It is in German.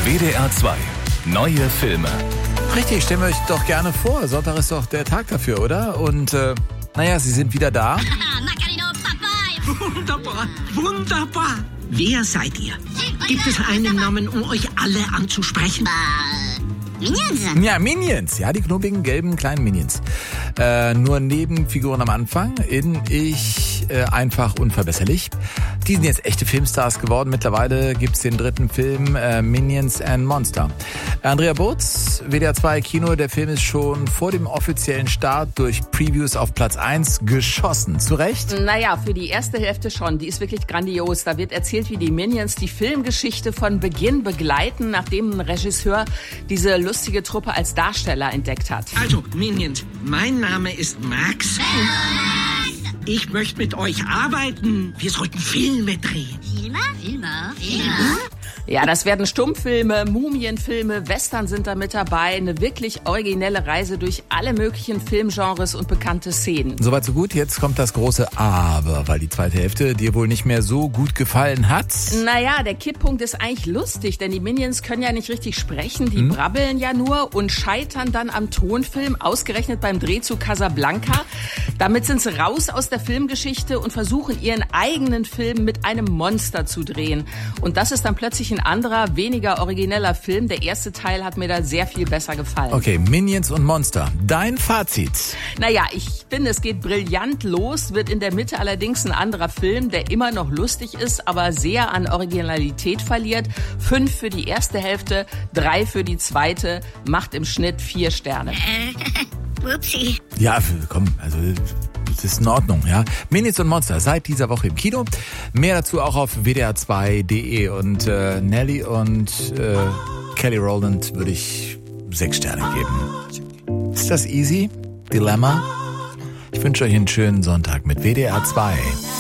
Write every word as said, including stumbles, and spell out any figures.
W D R zwei. Neue Filme. Richtig, stellen wir euch doch gerne vor. Sonntag ist doch der Tag dafür, oder? Und, äh, naja, sie sind wieder da. Wunderbar, wunderbar. Wer seid ihr? Gibt es einen Namen, um euch alle anzusprechen? Minions? Ja, Minions. Ja, die knobigen, gelben, kleinen Minions. Äh, nur Nebenfiguren am Anfang. In Ich äh, einfach unverbesserlich. Die sind jetzt echte Filmstars geworden. Mittlerweile gibt's den dritten Film äh, Minions and Monster. Andrea Butz, W D R zwei Kino. Der Film ist schon vor dem offiziellen Start durch Previews auf Platz eins geschossen. Zu Recht? Naja, für die erste Hälfte schon. Die ist wirklich grandios. Da wird erzählt, wie die Minions die Filmgeschichte von Beginn begleiten, nachdem ein Regisseur diese lustige Truppe als Darsteller entdeckt hat. Also, Minions, mein Name ist Max. Ich möchte mit euch arbeiten. Wir sollten Filme drehen. Filme? Filme? Filme? Ja, das werden Stummfilme, Mumienfilme, Western sind da mit dabei. Eine wirklich originelle Reise durch alle möglichen Filmgenres und bekannte Szenen. Soweit so gut. Jetzt kommt das große Aber, weil die zweite Hälfte dir wohl nicht mehr so gut gefallen hat. Naja, der Kipppunkt ist eigentlich lustig, denn die Minions können ja nicht richtig sprechen. Die hm? brabbeln ja nur und scheitern dann am Tonfilm, ausgerechnet beim Dreh zu Casablanca. Damit sind sie raus aus der Filmgeschichte und versuchen ihren eigenen Film mit einem Monster zu drehen. Und das ist dann plötzlich ein anderer, weniger origineller Film. Der erste Teil hat mir da sehr viel besser gefallen. Okay, Minions und Monster. Dein Fazit? Naja, ich finde, es geht brillant los, wird in der Mitte allerdings ein anderer Film, der immer noch lustig ist, aber sehr an Originalität verliert. Fünf für die erste Hälfte, drei für die zweite, macht im Schnitt vier Sterne. Äh, upsie. Ja, komm, also das ist in Ordnung, ja. Minions und Monster seit dieser Woche im Kino. Mehr dazu auch auf w d r zwei punkt d e. Und äh, Nelly und äh, Kelly Rowland würde ich sechs Sterne geben. Ist das easy? Dilemma? Ich wünsche euch einen schönen Sonntag mit W D R zwei.